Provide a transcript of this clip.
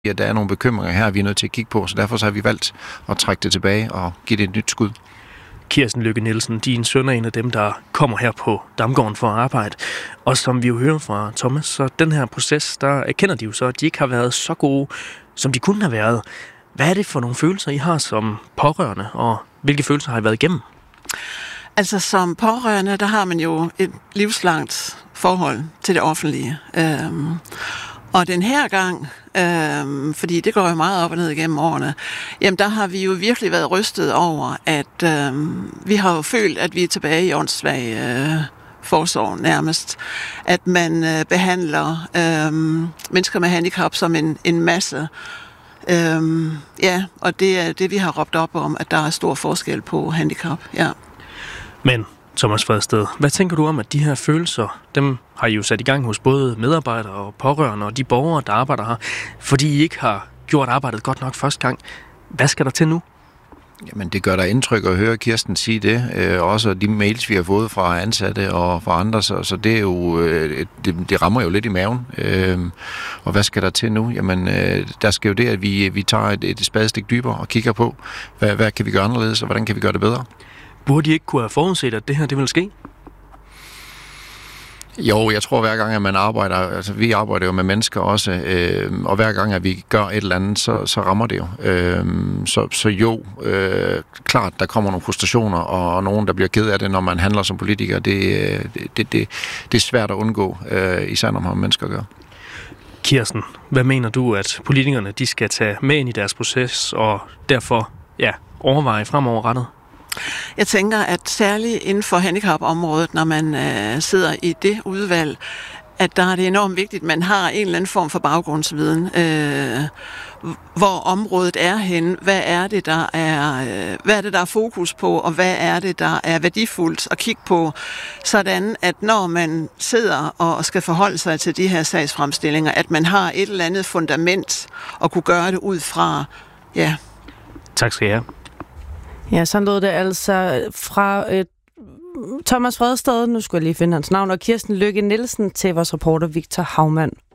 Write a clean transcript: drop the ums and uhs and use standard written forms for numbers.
at der er nogle bekymringer her, vi er nødt til at kigge på, så derfor så har vi valgt at trække det tilbage og give det et nyt skud. Kirsten Lykke Nielsen, din søn er en af dem, der kommer her på Damgården for at arbejde. Og som vi jo hører fra Thomas, så den her proces, der erkender de jo så, at de ikke har været så gode, som de kunne have været. Hvad er det for nogle følelser, I har som pårørende, og hvilke følelser har I været igennem? Altså som pårørende, der har man jo et livslangt forhold til det offentlige. Og den her gang, fordi det går jo meget op og ned igennem årene, jamen der har vi jo virkelig været rystet over, at vi har jo følt, at vi er tilbage i åndssvag forsorg nærmest. At man behandler mennesker med handicap som en masse. Og det er det, vi har råbt op om, at der er stor forskel på handicap. Ja. Men Thomas Fredsted, hvad tænker du om, at de her følelser, dem har I jo sat i gang hos både medarbejdere og pårørende og de borgere, der arbejder her, fordi I ikke har gjort arbejdet godt nok første gang. Hvad skal der til nu? Jamen, det gør der indtryk at høre Kirsten sige det. Også de mails, vi har fået fra ansatte og fra andre, så det er jo, det rammer jo lidt i maven. Og hvad skal der til nu? Jamen, der skal jo det, at vi tager et spadestik dybere og kigger på, hvad kan vi gøre anderledes, og hvordan kan vi gøre det bedre? Burde I ikke kunne have forudset, at det her det vil ske? Jo, jeg tror hver gang, at man arbejder, altså vi arbejder jo med mennesker også, og hver gang, at vi gør et eller andet, så rammer det jo. Så jo, klart, der kommer nogle frustrationer, og nogen, der bliver ked af det, når man handler som politiker. Det er svært at undgå, især når man har mennesker at gøre. Kirsten, hvad mener du, at politikerne de skal tage med ind i deres proces, og derfor overveje fremoverrettet? Jeg tænker, at særligt inden for handicapområdet, når man sidder i det udvalg, at der er det enormt vigtigt, at man har en eller anden form for baggrundsviden. Hvor området er henne, hvad er det, der er fokus på, og hvad er det, der er værdifuldt at kigge på, sådan at når man sidder og skal forholde sig til de her sagsfremstillinger, at man har et eller andet fundament at kunne gøre det ud fra. Ja. Tak skal I have. Ja, så lød det altså fra Thomas Fredsted, nu skulle jeg lige finde hans navn, og Kirsten Lykke Nielsen til vores reporter Victor Haumann.